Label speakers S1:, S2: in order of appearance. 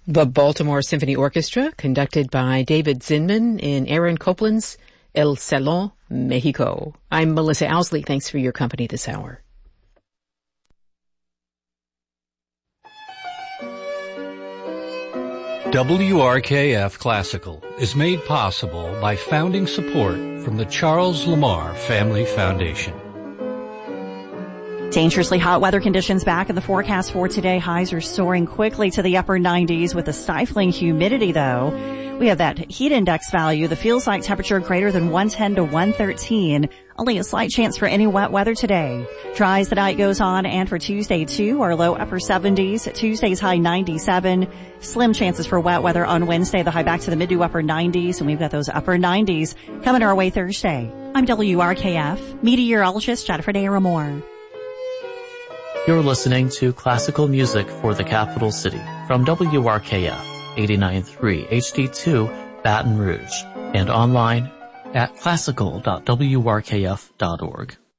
S1: The Baltimore Symphony Orchestra, conducted by David Zinman in Aaron Copland's El Salón, Mexico. I'm Melissa Owsley. Thanks for your company this hour.
S2: WRKF Classical is made possible by founding support from the Charles Lamar Family Foundation.
S3: Dangerously hot weather conditions back in the forecast for today. Highs are soaring quickly to the upper 90s with a stifling humidity, though. We have that heat index value. The feels like temperature greater than 110 to 113. Only a slight chance for any wet weather today. Dry as the night goes on, and for Tuesday, too, our low upper 70s. Tuesday's high 97. Slim chances for wet weather on Wednesday. The high back to the mid to upper 90s, and we've got those upper 90s coming our way Thursday. I'm WRKF meteorologist Jennifer Daramore.
S4: You're listening to classical music for the capital city from WRKF 89.3 HD2 Baton Rouge and online at classical.wrkf.org.